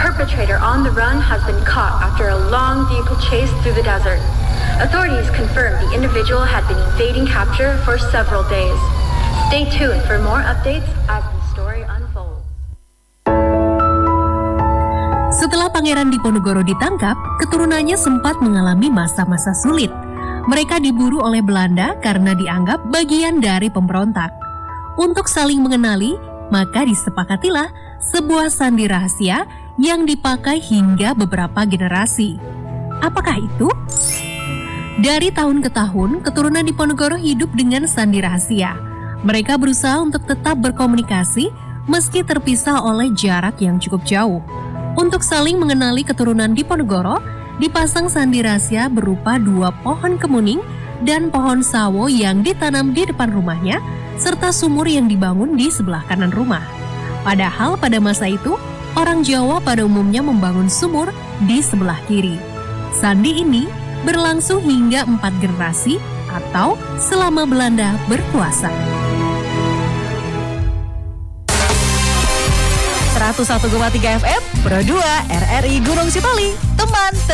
perpetrator on the run has been caught after a long vehicle chase through the desert. Authorities confirmed the individual had been evading capture for several days. Stay tuned for more updates as the story unfolds. Setelah Pangeran Diponegoro ditangkap, keturunannya sempat mengalami masa-masa sulit. Mereka diburu oleh Belanda karena dianggap bagian dari pemberontak. Untuk saling mengenali, maka disepakatilah sebuah sandi rahasia yang dipakai hingga beberapa generasi. Apakah itu? Dari tahun ke tahun, keturunan Diponegoro hidup dengan sandi rahasia. Mereka berusaha untuk tetap berkomunikasi meski terpisah oleh jarak yang cukup jauh. Untuk saling mengenali keturunan Diponegoro, dipasang sandi rahasia berupa 2 pohon kemuning dan pohon sawo yang ditanam di depan rumahnya, serta sumur yang dibangun di sebelah kanan rumah. Padahal pada masa itu, orang Jawa pada umumnya membangun sumur di sebelah kiri. Sandi ini berlangsung hingga 4 generasi atau selama Belanda berkuasa. 101,3 FM Pro 2 RRI Gunung Sitoli, teman